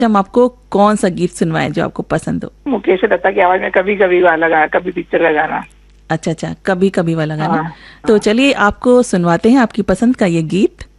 हम आपको कौन सा गीत सुनवाएं जो आपको पसंद हो? मुकेश दत्ता की आवाज में कभी कभी वाला गाना, कभी पिक्चर का गाना। अच्छा अच्छा, कभी कभी वाला गाना। हाँ। तो चलिए आपको सुनवाते हैं आपकी पसंद का ये गीत।